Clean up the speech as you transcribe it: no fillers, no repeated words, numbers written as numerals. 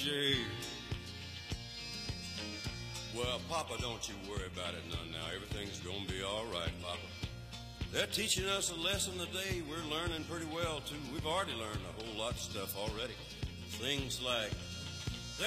shade. Well, Papa, don't you worry about it none now. Everything's gonna be all right, Papa. They're teaching us a lesson today. We're learning pretty well, too. We've already learned a whole lot of stuff already. Things like